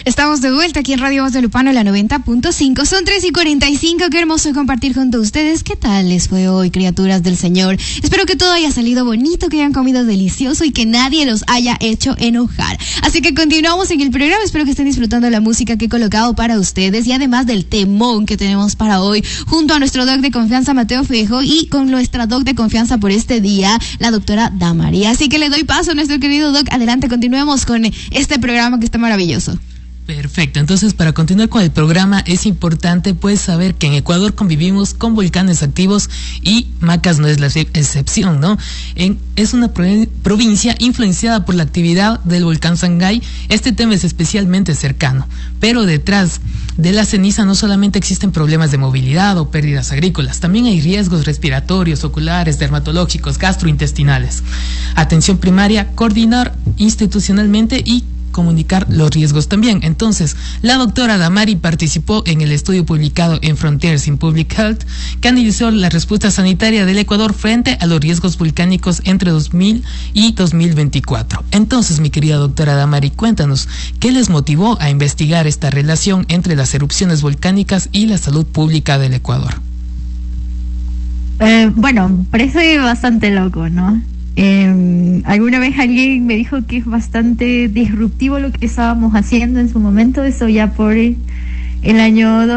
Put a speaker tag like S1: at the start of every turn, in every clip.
S1: Estamos de vuelta aquí en Radio Voz de Lupano, la 90.5. Son 3:45. Qué hermoso compartir junto a ustedes. ¿Qué tal les fue hoy, criaturas del Señor? Espero que todo haya salido bonito, que hayan comido delicioso y que nadie los haya hecho enojar. Así que continuamos en el programa. Espero que estén disfrutando la música que he colocado para ustedes y además del temón que tenemos para hoy, junto a nuestro doc de confianza, Mateo Fejo, y con nuestra doc de confianza por este día, la doctora Damari. Así que le doy paso a nuestro querido doc. Adelante, continuemos con este programa que está maravilloso.
S2: Perfecto, entonces para continuar con el programa es importante pues saber que en Ecuador convivimos con volcanes activos y Macas no es la excepción, ¿no? Es una provincia influenciada por la actividad del volcán Sangay. Este tema es especialmente cercano, pero detrás de la ceniza no solamente existen problemas de movilidad o pérdidas agrícolas, también hay riesgos respiratorios, oculares, dermatológicos, gastrointestinales. Atención primaria, coordinar institucionalmente y comunicar los riesgos también. Entonces, la doctora Damari participó en el estudio publicado en Frontiers in Public Health que analizó la respuesta sanitaria del Ecuador frente a los riesgos volcánicos entre 2000 y 2024. Entonces, mi querida doctora Damari, cuéntanos, ¿qué les motivó a investigar esta relación entre las erupciones volcánicas y la salud pública del Ecuador?
S3: Bueno, parece bastante loco, ¿no? Alguna vez alguien me dijo que es bastante disruptivo lo que estábamos haciendo en su momento, eso ya por el año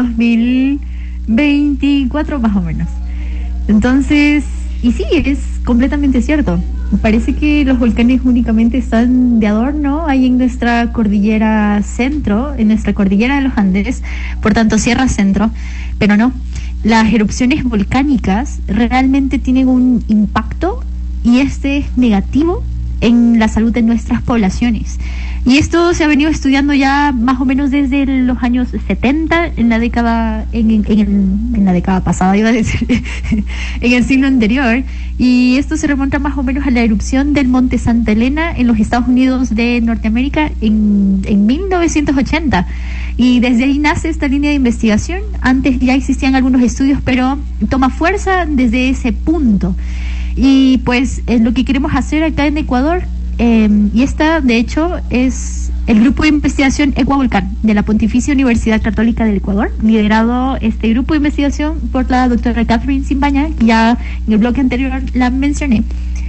S3: 2024 más o menos. Entonces, y sí, es completamente cierto. Parece que los volcanes únicamente están de adorno ahí en nuestra cordillera centro, en nuestra cordillera de los Andes, por tanto Sierra Centro, pero no. Las erupciones volcánicas realmente tienen un impacto y este es negativo en la salud de nuestras poblaciones. Y esto se ha venido estudiando ya más o menos desde los años 70, en la década en la década pasada, iba a decir, en el siglo anterior. Y esto se remonta más o menos a la erupción del Monte Santa Elena en los Estados Unidos de Norteamérica en 1980. Y desde ahí nace esta línea de investigación. Antes ya existían algunos estudios, pero toma fuerza desde ese punto. Y pues lo que queremos hacer acá en Ecuador, y esta de hecho es el grupo de investigación Ecuavolcán de la Pontificia Universidad Católica del Ecuador, liderado este grupo de investigación por la doctora Catherine Simbaña, que ya en el bloque anterior la mencioné.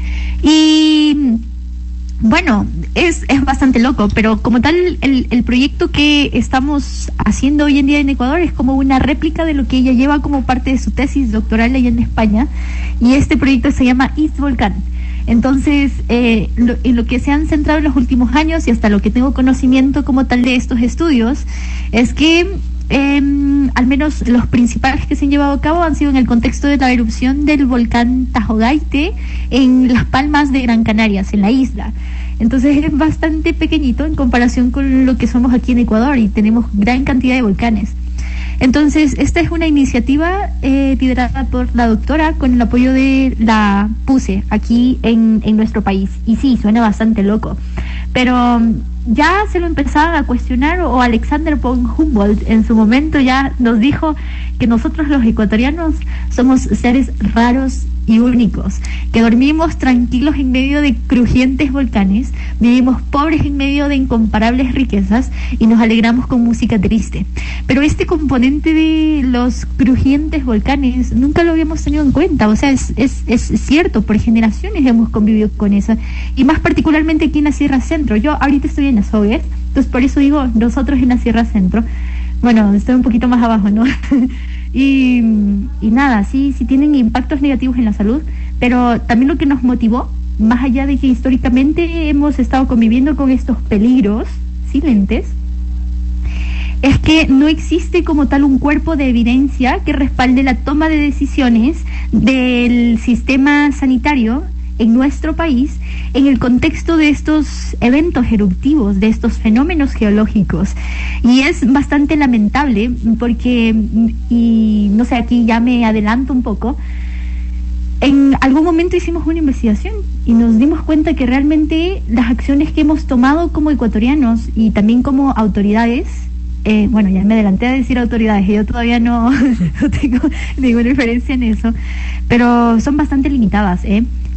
S3: Y bueno, es bastante loco, pero como tal el proyecto que estamos haciendo hoy en día en Ecuador es como una réplica de lo que ella lleva como parte de su tesis doctoral allá en España, y este proyecto se llama East Volcán. Entonces, en lo que se han centrado en los últimos años y hasta lo que tengo conocimiento como tal de estos estudios es que al menos los principales que se han llevado a cabo han sido en el contexto de la erupción del volcán Tajogaite en Las Palmas de Gran Canaria, en la isla. Entonces es bastante pequeñito en comparación con lo que somos aquí en Ecuador y tenemos gran cantidad de volcanes. Entonces, esta es una iniciativa liderada por la doctora con el apoyo de la PUCE aquí en nuestro país. Y sí, suena bastante loco, pero ya se lo empezaban a cuestionar, o Alexander von Humboldt en su momento ya nos dijo que nosotros los ecuatorianos somos seres raros y únicos, que dormimos tranquilos en medio de crujientes volcanes, vivimos pobres en medio de incomparables riquezas y nos alegramos con música triste. Pero este componente de los crujientes volcanes nunca lo habíamos tenido en cuenta, o sea, es cierto, por generaciones hemos convivido con eso, y más particularmente aquí en la Sierra Centro. Yo ahorita estoy en Azogues, entonces por eso digo nosotros en la Sierra Centro. Bueno, estoy un poquito más abajo, ¿no? Y nada, sí tienen impactos negativos en la salud, pero también lo que nos motivó, más allá de que históricamente hemos estado conviviendo con estos peligros silentes, es que no existe como tal un cuerpo de evidencia que respalde la toma de decisiones del sistema sanitario en nuestro país en el contexto de estos eventos eruptivos, de estos fenómenos geológicos. Y es bastante lamentable porque, y no sé, aquí ya me adelanto un poco, en algún momento hicimos una investigación y nos dimos cuenta que realmente las acciones que hemos tomado como ecuatorianos y también como autoridades, bueno, ya me adelanté a decir autoridades, yo todavía no tengo ninguna referencia en eso, pero son bastante limitadas,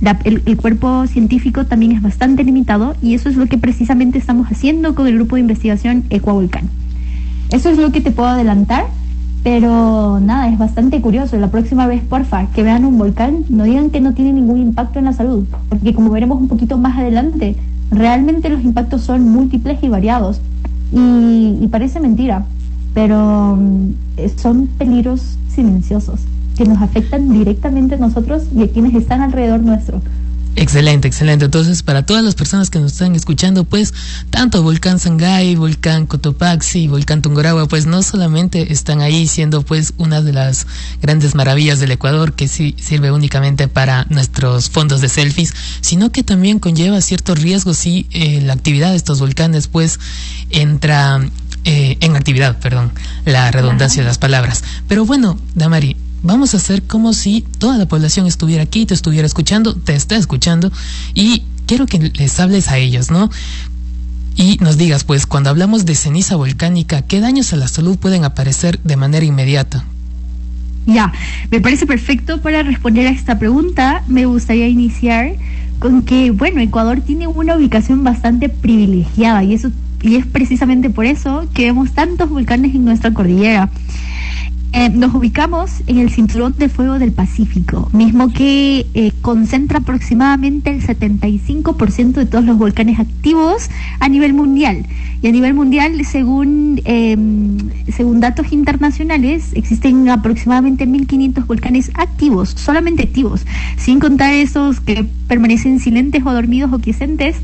S3: El cuerpo científico también es bastante limitado, y eso es lo que precisamente estamos haciendo con el grupo de investigación Ecuavolcán. Eso es lo que te puedo adelantar, pero nada, es bastante curioso. La próxima vez, porfa, que vean un volcán, no digan que no tiene ningún impacto en la salud, porque como veremos un poquito más adelante, realmente los impactos son múltiples y variados, y parece mentira, pero son peligros silenciosos que nos afectan directamente a nosotros y a quienes están alrededor nuestro.
S2: Excelente, excelente. Entonces, para todas las personas que nos están escuchando, pues, tanto Volcán Sangay, Volcán Cotopaxi, Volcán Tungurahua, pues, no solamente están ahí siendo, pues, una de las grandes maravillas del Ecuador, que sí sirve únicamente para nuestros fondos de selfies, sino que también conlleva ciertos riesgos si la actividad de estos volcanes, pues, entra en actividad, la redundancia de las palabras. Pero bueno, Damari, vamos a hacer como si toda la población estuviera aquí, te estuviera escuchando, te está escuchando, y quiero que les hables a ellos, ¿no? Y nos digas, pues, cuando hablamos de ceniza volcánica, ¿qué daños a la salud pueden aparecer de manera inmediata?
S3: Ya, me parece perfecto para responder a esta pregunta. Me gustaría iniciar con que, bueno, Ecuador tiene una ubicación bastante privilegiada, y es precisamente por eso que vemos tantos volcanes en nuestra cordillera. Nos ubicamos en el cinturón de fuego del Pacífico, mismo que concentra aproximadamente el 75% de todos los volcanes activos a nivel mundial. Y a nivel mundial, según datos internacionales, existen aproximadamente 1.500 volcanes activos, solamente activos, sin contar esos que permanecen silentes o dormidos o quiescentes.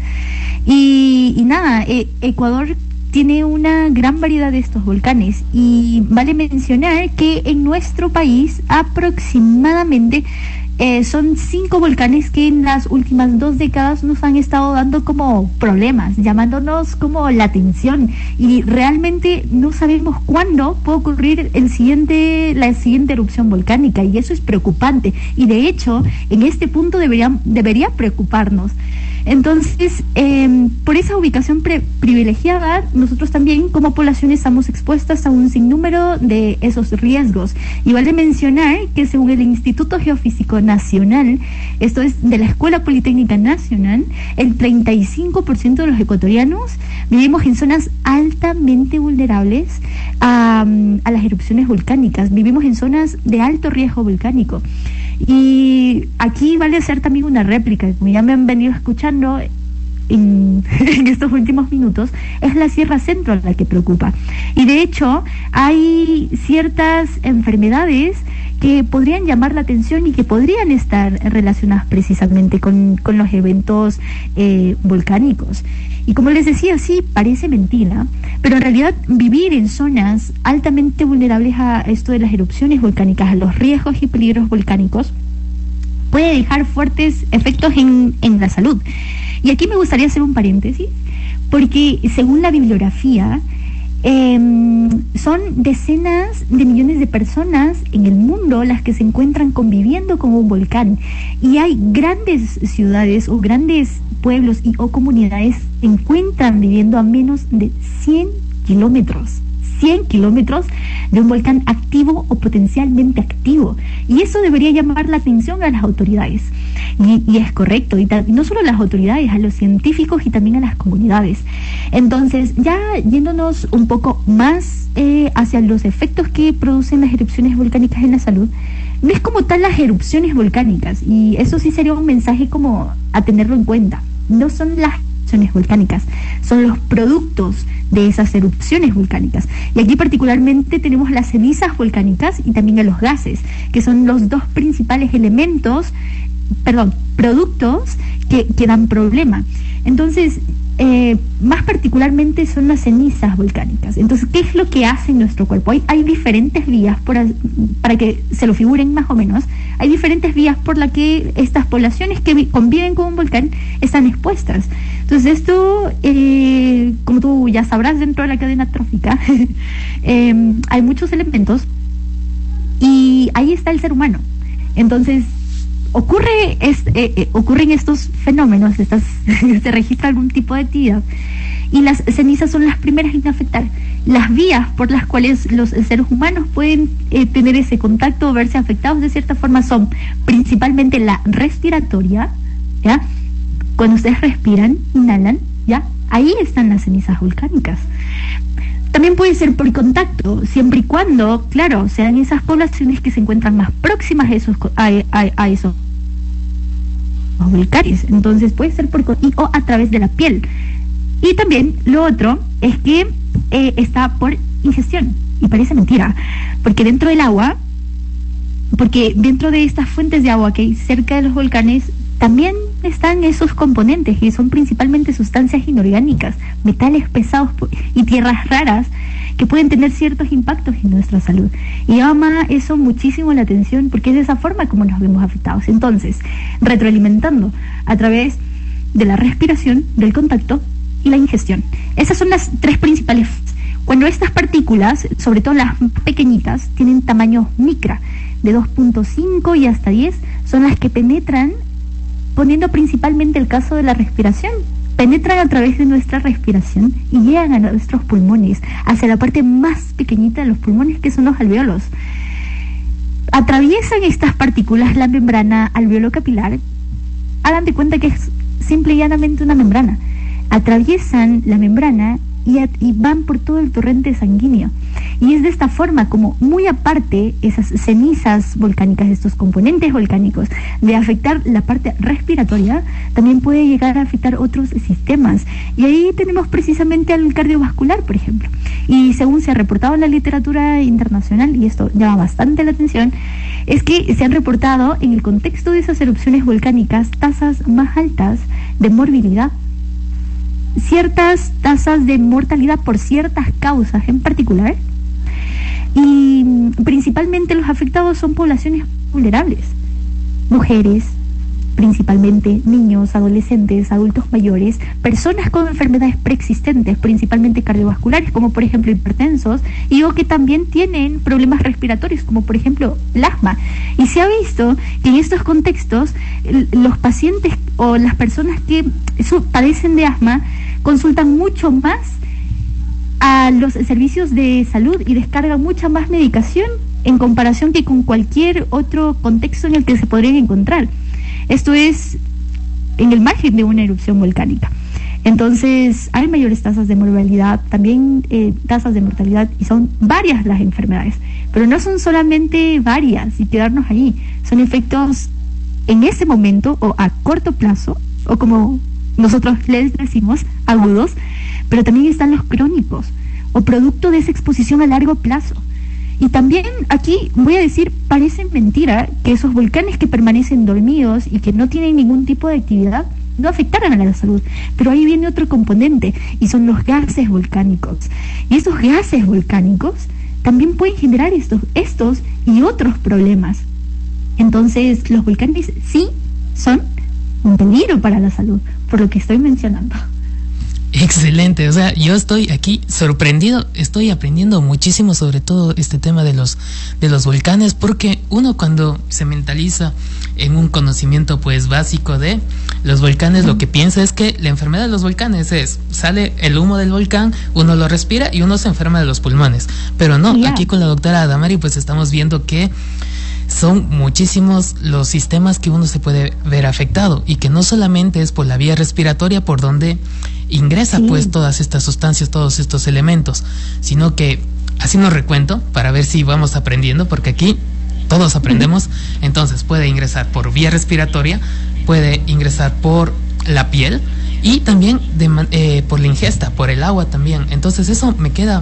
S3: Y nada, Ecuador tiene una gran variedad de estos volcanes, y vale mencionar que en nuestro país aproximadamente son 5 volcanes que en las últimas 2 décadas nos han estado dando como problemas, llamándonos como la atención, y realmente no sabemos cuándo puede ocurrir la siguiente erupción volcánica, y eso es preocupante, y de hecho en este punto debería preocuparnos. Entonces, por esa ubicación privilegiada, nosotros también como población estamos expuestas a un sinnúmero de esos riesgos. Y vale mencionar que según el Instituto Geofísico Nacional, esto es de la Escuela Politécnica Nacional, el 35% de los ecuatorianos vivimos en zonas altamente vulnerables a las erupciones volcánicas. Vivimos en zonas de alto riesgo volcánico. Y aquí vale hacer también una réplica, como ya me han venido escuchando en estos últimos minutos, es la Sierra Centro la que preocupa. Y de hecho hay ciertas enfermedades que podrían llamar la atención y que podrían estar relacionadas precisamente con los eventos volcánicos. Y como les decía, sí, parece mentira, pero en realidad vivir en zonas altamente vulnerables a esto de las erupciones volcánicas, a los riesgos y peligros volcánicos, puede dejar fuertes efectos en la salud. Y aquí me gustaría hacer un paréntesis, porque según la bibliografía, son decenas de millones de personas en el mundo las que se encuentran conviviendo con un volcán, y hay grandes ciudades o grandes pueblos o comunidades que se encuentran viviendo a menos de 100 kilómetros de un volcán activo o potencialmente activo, y eso debería llamar la atención a las autoridades, y es correcto, y no solo a las autoridades, a los científicos y también a las comunidades. Entonces, ya yéndonos un poco más hacia los efectos que producen las erupciones volcánicas en la salud, no es como tal las erupciones volcánicas, y eso sí sería un mensaje como a tenerlo en cuenta. No son las erupciones volcánicas, son los productos de esas erupciones volcánicas. Y aquí particularmente tenemos las cenizas volcánicas y también a los gases, que son los dos principales productos que dan problema. Entonces, más particularmente son las cenizas volcánicas. Entonces, ¿qué es lo que hace en nuestro cuerpo? Hay diferentes vías, para que se lo figuren más o menos, hay diferentes vías por las que estas poblaciones que conviven con un volcán están expuestas. Entonces, esto, como tú ya sabrás, dentro de la cadena trófica, hay muchos elementos, y ahí está el ser humano. Entonces, ocurren estos fenómenos, se registra algún tipo de actividad, y las cenizas son las primeras en afectar. Las vías por las cuales los seres humanos pueden tener ese contacto o verse afectados de cierta forma son principalmente la respiratoria, ¿ya? Cuando ustedes respiran, inhalan, ¿ya? Ahí están las cenizas volcánicas. También puede ser por contacto, siempre y cuando, claro, sean esas poblaciones que se encuentran más próximas a esos volcanes. Entonces puede ser o a través de la piel. Y también lo otro es que está por ingestión. Y parece mentira, porque dentro del agua, porque dentro de estas fuentes de agua que hay cerca de los volcanes, también están esos componentes, que son principalmente sustancias inorgánicas, metales pesados y tierras raras, que pueden tener ciertos impactos en nuestra salud. Y llama eso muchísimo la atención, porque es de esa forma como nos vemos afectados. Entonces, retroalimentando a través de la respiración, del contacto y la ingestión. Esas son las tres principales. Cuando estas partículas, sobre todo las pequeñitas, tienen tamaño micra, de 2.5 y hasta 10, son las que penetran, poniendo principalmente el caso de la respiración, penetran a través de nuestra respiración y llegan a nuestros pulmones, hacia la parte más pequeñita de los pulmones, que son los alvéolos. Atraviesan estas partículas la membrana alveolo-capilar. Hagan de cuenta que es simple y llanamente una membrana. Atraviesan la membrana y van por todo el torrente sanguíneo. Y es de esta forma como, muy aparte, esas cenizas volcánicas, estos componentes volcánicos, de afectar la parte respiratoria, también puede llegar a afectar otros sistemas. Y ahí tenemos precisamente al cardiovascular, por ejemplo. Y según se ha reportado en la literatura internacional, y esto llama bastante la atención, es que se han reportado en el contexto de esas erupciones volcánicas tasas más altas de morbilidad, ciertas tasas de mortalidad por ciertas causas en particular, y principalmente los afectados son poblaciones vulnerables, mujeres, principalmente niños, adolescentes, adultos mayores, personas con enfermedades preexistentes, principalmente cardiovasculares, como por ejemplo hipertensos, y o que también tienen problemas respiratorios, como por ejemplo el asma. Y se ha visto que en estos contextos los pacientes o las personas que padecen de asma consultan mucho más a los servicios de salud y descargan mucha más medicación en comparación que con cualquier otro contexto en el que se podrían encontrar. Esto es en el margen de una erupción volcánica. Entonces, hay mayores tasas de mortalidad, también tasas de mortalidad, y son varias las enfermedades. Pero no son solamente varias y quedarnos ahí. Son efectos en ese momento o a corto plazo, o como nosotros les decimos, agudos, pero también están los crónicos, o producto de esa exposición a largo plazo. Y también aquí voy a decir, parece mentira que esos volcanes que permanecen dormidos y que no tienen ningún tipo de actividad no afectaran a la salud. Pero ahí viene otro componente, y son los gases volcánicos. Y esos gases volcánicos también pueden generar estos y otros problemas. Entonces, los volcanes sí son un peligro para la salud, por lo que estoy mencionando.
S2: Excelente, o sea, yo estoy aquí sorprendido, estoy aprendiendo muchísimo sobre todo este tema de los volcanes, porque uno cuando se mentaliza en un conocimiento pues básico de los volcanes, lo que piensa es que la enfermedad de los volcanes sale el humo del volcán, uno lo respira y uno se enferma de los pulmones, pero no, aquí con la doctora Damari pues estamos viendo que son muchísimos los sistemas que uno se puede ver afectado, y que no solamente es por la vía respiratoria por donde ingresa pues todas estas sustancias, todos estos elementos, sino que, así nos recuento para ver si vamos aprendiendo, porque aquí todos aprendemos. Entonces puede ingresar por vía respiratoria, puede ingresar por la piel y también por la ingesta, por el agua también. Entonces eso me queda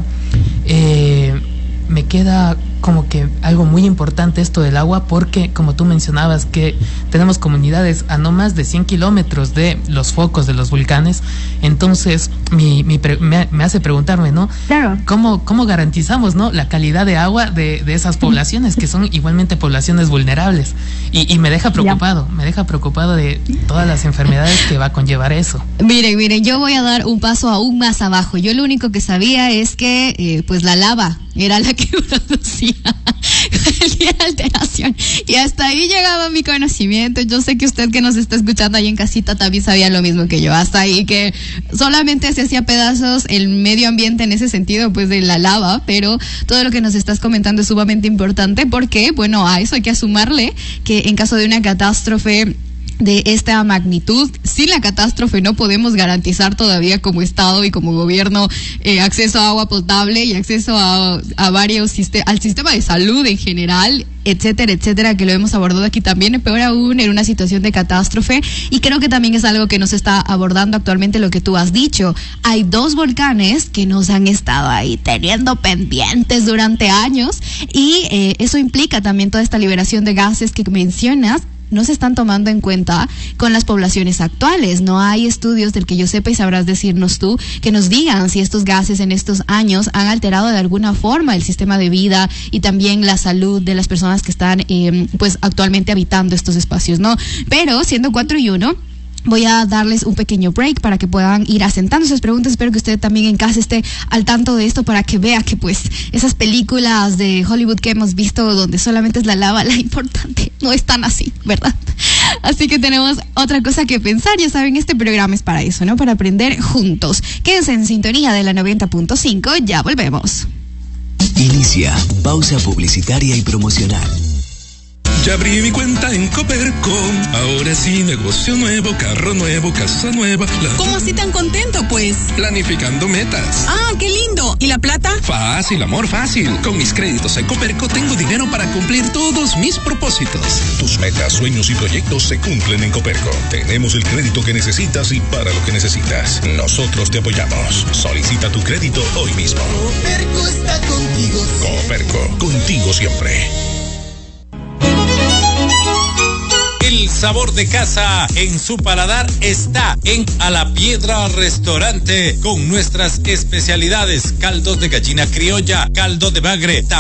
S2: como que algo muy importante esto del agua, porque como tú mencionabas que tenemos comunidades a no más de 100 kilómetros de los focos de los volcanes. Entonces me hace preguntarme, ¿no?
S3: Claro.
S2: ¿Cómo garantizamos, ¿no?, la calidad de agua de esas poblaciones que son igualmente poblaciones vulnerables? Y me deja preocupado de todas las enfermedades que va a conllevar eso.
S1: Miren, yo voy a dar un paso aún más abajo. Yo lo único que sabía es que pues la lava era la que producía cualquier alteración, y hasta ahí llegaba mi conocimiento. Yo sé que usted que nos está escuchando ahí en casita también sabía lo mismo que yo, hasta ahí que solamente se hacía pedazos el medio ambiente en ese sentido pues de la lava. Pero todo lo que nos estás comentando es sumamente importante, porque bueno, a eso hay que sumarle que en caso de una catástrofe de esta magnitud. Sin la catástrofe no podemos garantizar todavía como Estado y como gobierno acceso a agua potable y acceso a varios al sistema de salud en general, etcétera, etcétera, que lo hemos abordado aquí también, peor aún en una situación de catástrofe. Y creo que también es algo que nos está abordando actualmente lo que tú has dicho. Hay 2 volcanes que nos han estado ahí teniendo pendientes durante años y eso implica también toda esta liberación de gases que mencionas. No se están tomando en cuenta con las poblaciones actuales. No hay estudios del que yo sepa, y sabrás decirnos tú, que nos digan si estos gases en estos años han alterado de alguna forma el sistema de vida y también la salud de las personas que están pues actualmente habitando estos espacios, ¿no? Pero siendo 4:01, voy a darles un pequeño break para que puedan ir asentando sus preguntas. Espero que usted también en casa esté al tanto de esto para que vea que pues esas películas de Hollywood que hemos visto donde solamente es la lava la importante, no es tan así, ¿verdad? Así que tenemos otra cosa que pensar. Ya saben, este programa es para eso, ¿no? Para aprender juntos. Quédense en sintonía de la 90.5, ya volvemos.
S4: Inicia pausa publicitaria y promocional.
S5: Ya abrí mi cuenta en Coperco. Ahora sí, negocio nuevo, carro nuevo, casa nueva.
S6: ¿Cómo así tan contento, pues?
S5: Planificando metas.
S6: ¡Ah, qué lindo! ¿Y la plata?
S5: Fácil, amor, fácil. Con mis créditos en Coperco tengo dinero para cumplir todos mis propósitos.
S7: Tus metas, sueños y proyectos se cumplen en Coperco. Tenemos el crédito que necesitas y para lo que necesitas. Nosotros te apoyamos. Solicita tu crédito hoy mismo.
S8: Coperco está contigo.
S7: Coperco, contigo siempre.
S9: El sabor de casa en su paladar está en A la Piedra Restaurante, con nuestras especialidades: caldos de gallina criolla, caldo de bagre,